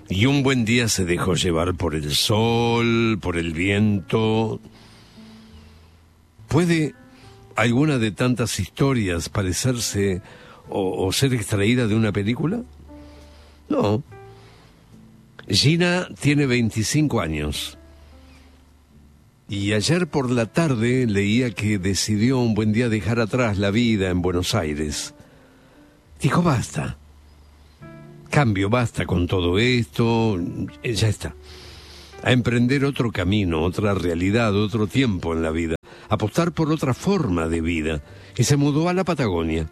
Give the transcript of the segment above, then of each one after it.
Y un buen día se dejó llevar por el sol, por el viento. ¿Puede alguna de tantas historias parecerse o ser extraída de una película? No. Gina tiene 25 años. Y ayer por la tarde leía que decidió un buen día dejar atrás la vida en Buenos Aires. Dijo, basta. Cambio, basta con todo esto, ya está. A emprender otro camino, otra realidad, otro tiempo en la vida. Apostar por otra forma de vida. Y se mudó a la Patagonia.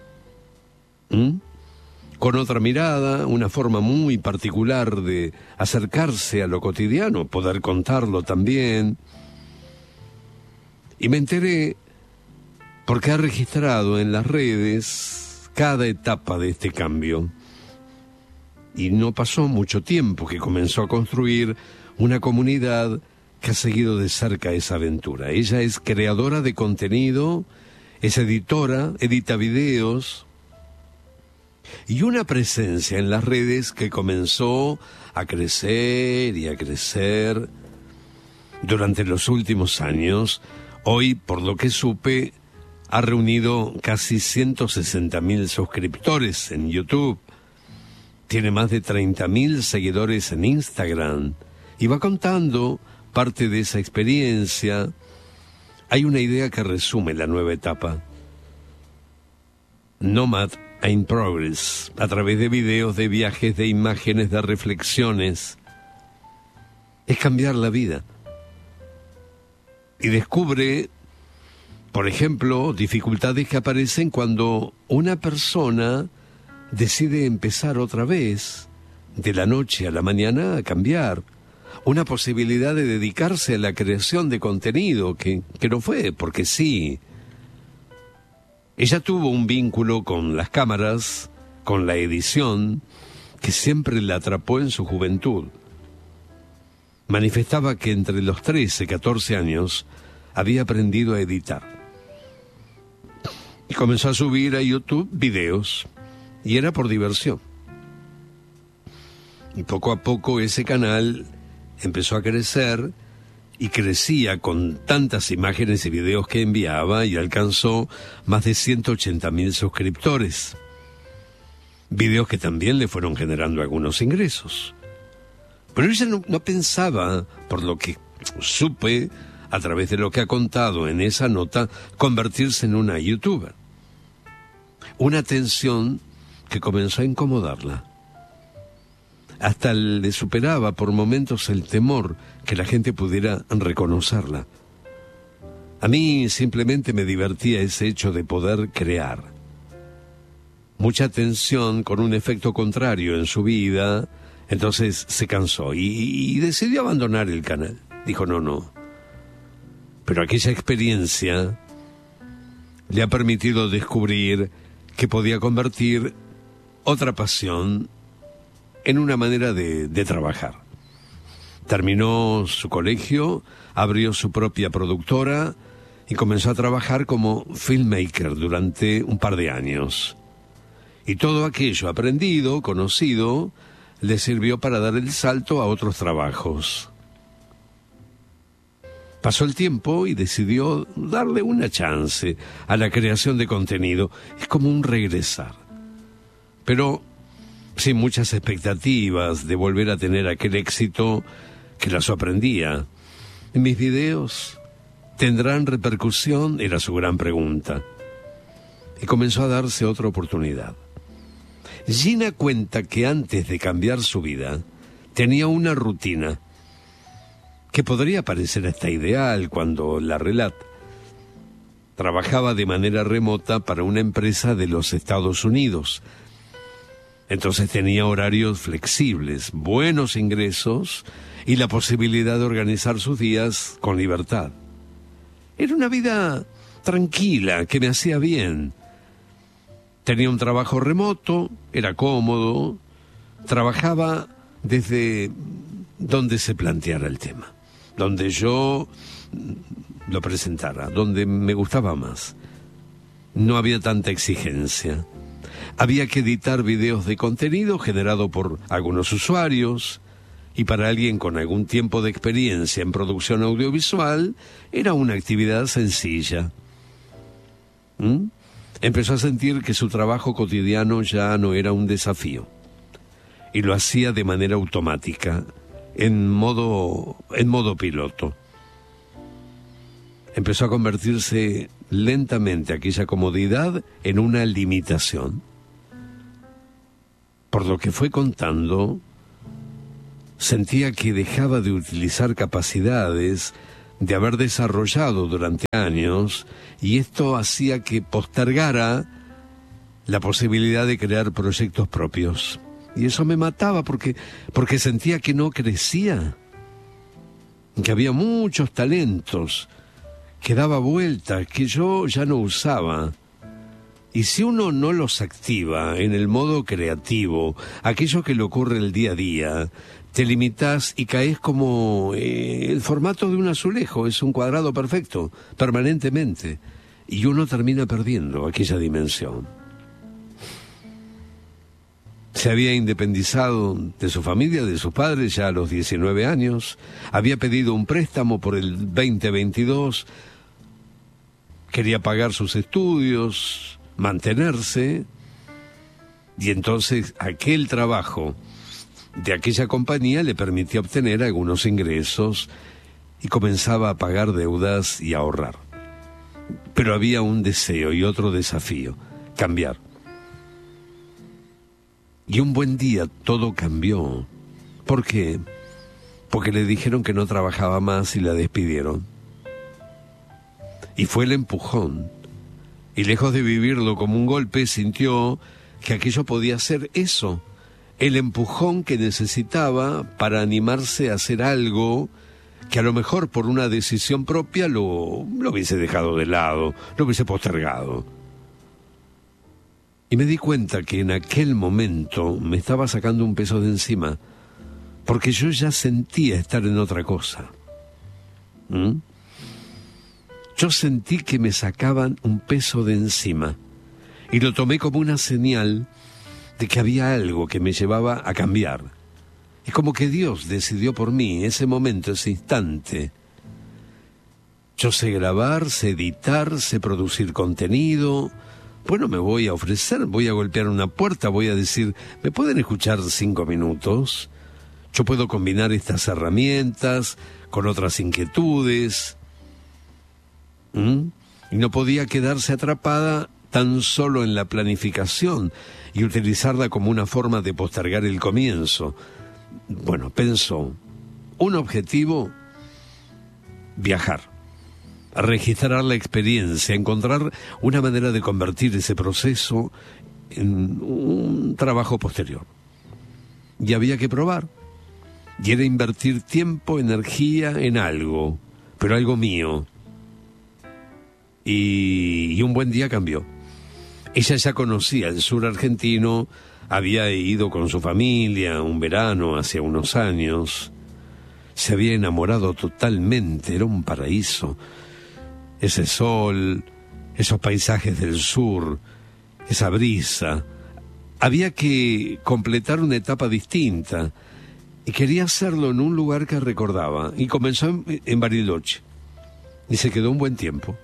Con otra mirada, una forma muy particular de acercarse a lo cotidiano, poder contarlo también. Y me enteré porque ha registrado en las redes cada etapa de este cambio. Y no pasó mucho tiempo que comenzó a construir una comunidad que ha seguido de cerca esa aventura. Ella es creadora de contenido, es editora, edita videos, y una presencia en las redes que comenzó a crecer y a crecer durante los últimos años. Hoy, por lo que supe, ha reunido casi 160.000 suscriptores en YouTube. Tiene más de 30.000 seguidores en Instagram y va contando parte de esa experiencia. Hay una idea que resume la nueva etapa. Nomad in Progress, a través de videos, de viajes, de imágenes, de reflexiones. Es cambiar la vida. Y descubre, por ejemplo, dificultades que aparecen cuando una persona decide empezar otra vez, de la noche a la mañana, a cambiar. Una posibilidad de dedicarse a la creación de contenido, que no fue, porque sí. Ella tuvo un vínculo con las cámaras, con la edición, que siempre la atrapó en su juventud. Manifestaba que entre los 13 y 14 años había aprendido a editar. Y comenzó a subir a YouTube videos. Y era por diversión. Y poco a poco ese canal empezó a crecer y crecía con tantas imágenes y videos que enviaba y alcanzó más de 180.000 suscriptores. Videos que también le fueron generando algunos ingresos. Pero ella no pensaba, por lo que supe a través de lo que ha contado en esa nota, convertirse en una youtuber. Una tensión que comenzó a incomodarla. Hasta le superaba por momentos el temor que la gente pudiera reconocerla. A mí simplemente me divertía ese hecho de poder crear. Mucha tensión con un efecto contrario en su vida, entonces se cansó y decidió abandonar el canal. Dijo, no. Pero aquella experiencia le ha permitido descubrir que podía convertir otra pasión en una manera de trabajar. Terminó su colegio, abrió su propia productora y comenzó a trabajar como filmmaker durante un par de años. Y todo aquello aprendido, conocido, le sirvió para dar el salto a otros trabajos. Pasó el tiempo y decidió darle una chance a la creación de contenido. Es como un regresar. Pero sin muchas expectativas de volver a tener aquel éxito que la sorprendía. ¿Mis videos tendrán repercusión? Era su gran pregunta. Y comenzó a darse otra oportunidad. Gina cuenta que antes de cambiar su vida, tenía una rutina que podría parecer hasta ideal cuando la relata. Trabajaba de manera remota para una empresa de los Estados Unidos. Entonces tenía horarios flexibles, buenos ingresos y la posibilidad de organizar sus días con libertad. Era una vida tranquila, que me hacía bien. Tenía un trabajo remoto, era cómodo, trabajaba desde donde se planteara el tema, donde yo lo presentara, donde me gustaba más. No había tanta exigencia. Había que editar videos de contenido generado por algunos usuarios, y para alguien con algún tiempo de experiencia en producción audiovisual era una actividad sencilla. Empezó a sentir que su trabajo cotidiano ya no era un desafío, y lo hacía de manera automática, en modo piloto. Empezó a convertirse lentamente aquella comodidad en una limitación. Por lo que fue contando, sentía que dejaba de utilizar capacidades de haber desarrollado durante años, y esto hacía que postergara la posibilidad de crear proyectos propios. Y eso me mataba porque sentía que no crecía, que había muchos talentos, que daba vueltas, que yo ya no usaba. Y si uno no los activa en el modo creativo, aquello que le ocurre el día a día, te limitás y caes como el formato de un azulejo, es un cuadrado perfecto, permanentemente, y uno termina perdiendo aquella dimensión. Se había independizado de su familia, de sus padres, ya a los 19 años, había pedido un préstamo por el 2022, quería pagar sus estudios, mantenerse, y entonces aquel trabajo de aquella compañía le permitía obtener algunos ingresos y comenzaba a pagar deudas y a ahorrar. Pero había un deseo y otro desafío: cambiar. Y un buen día todo cambió. ¿Por qué? Porque le dijeron que no trabajaba más y la despidieron. Y fue el empujón. Y lejos de vivirlo como un golpe, sintió que aquello podía ser eso, el empujón que necesitaba para animarse a hacer algo que a lo mejor por una decisión propia lo hubiese dejado de lado, lo hubiese postergado. Y me di cuenta que en aquel momento me estaba sacando un peso de encima, porque yo ya sentía estar en otra cosa. Yo sentí que me sacaban un peso de encima, y lo tomé como una señal de que había algo que me llevaba a cambiar. Es como que Dios decidió por mí ese momento, ese instante. Yo sé grabar, sé editar, sé producir contenido. Bueno, me voy a ofrecer, voy a golpear una puerta, voy a decir, ¿me pueden escuchar 5 minutos? Yo puedo combinar estas herramientas con otras inquietudes. Y no podía quedarse atrapada tan solo en la planificación y utilizarla como una forma de postergar el comienzo. Bueno, pensó, un objetivo: viajar, registrar la experiencia, encontrar una manera de convertir ese proceso en un trabajo posterior. Y había que probar, y era invertir tiempo, energía en algo, pero algo mío. Y un buen día cambió. Ella ya conocía el sur argentino, había ido con su familia un verano hace unos años. Se había enamorado totalmente, era un paraíso. Ese sol, esos paisajes del sur, esa brisa. Había que completar una etapa distinta y quería hacerlo en un lugar que recordaba. Y comenzó en Bariloche y se quedó un buen tiempo.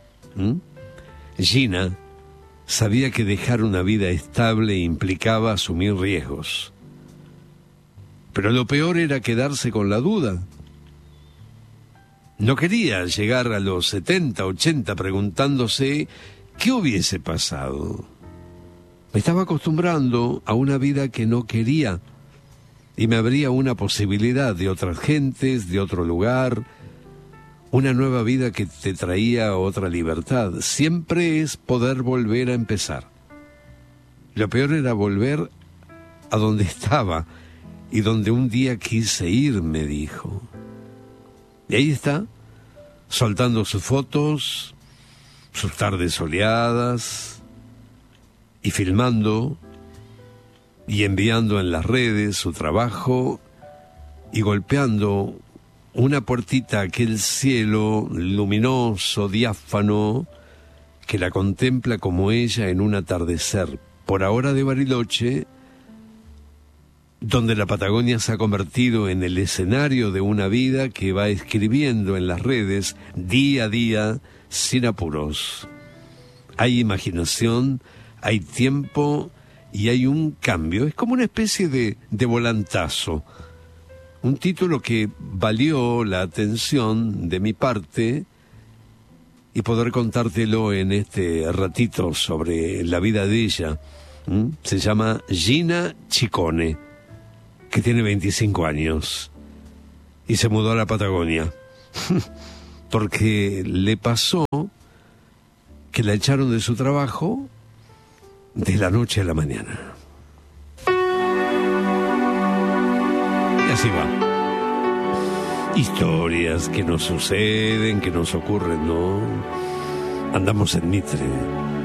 Gina sabía que dejar una vida estable implicaba asumir riesgos. Pero lo peor era quedarse con la duda. No quería llegar a los 70, 80 preguntándose qué hubiese pasado. Me estaba acostumbrando a una vida que no quería, y me abría una posibilidad de otras gentes, de otro lugar, una nueva vida que te traía otra libertad. Siempre es poder volver a empezar. Lo peor era volver a donde estaba y donde un día quise ir, me dijo. Y ahí está, soltando sus fotos, sus tardes soleadas, y filmando y enviando en las redes su trabajo y golpeando una puertita a aquel cielo luminoso, diáfano, que la contempla como ella en un atardecer por ahora de Bariloche, donde la Patagonia se ha convertido en el escenario de una vida que va escribiendo en las redes día a día sin apuros. Hay imaginación, hay tiempo y hay un cambio. Es como una especie de volantazo. Un título que valió la atención de mi parte y poder contártelo en este ratito sobre la vida de ella. Se llama Gina Chicone, que tiene 25 años y se mudó a la Patagonia porque le pasó que la echaron de su trabajo de la noche a la mañana. Y así va. Historias que nos suceden, que nos ocurren, ¿no? Andamos en Mitre.